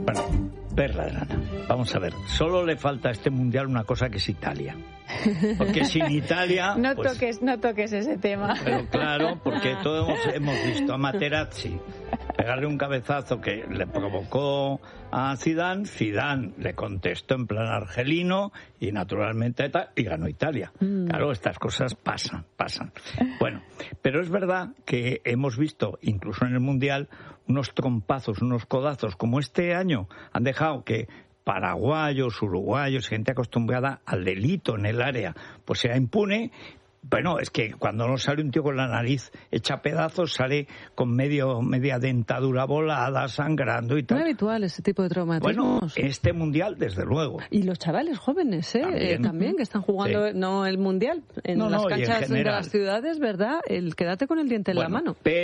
Bueno, perla de lana. Vamos a ver, solo le falta a este mundial una cosa que es Italia. Porque sin Italia... No pues, toques ese tema. Pero claro, porque todos hemos visto a Materazzi pegarle un cabezazo que le provocó a Zidane. Zidane le contestó en plan argelino y naturalmente y ganó Italia. Claro, estas cosas pasan. Bueno, pero es verdad que hemos visto, incluso en el mundial, unos trompazos, unos codazos, como este año han dejado que paraguayos, uruguayos, gente acostumbrada al delito en el área, pues sea impune. Bueno, es que cuando no sale un tío con la nariz hecha pedazos, sale con media dentadura volada, sangrando y tal. Muy habitual ese tipo de traumatismos. Bueno, este mundial, desde luego. Y los chavales jóvenes, también que están jugando, sí. No el mundial, en las canchas de las ciudades, ¿verdad? El quédate con el diente en la mano.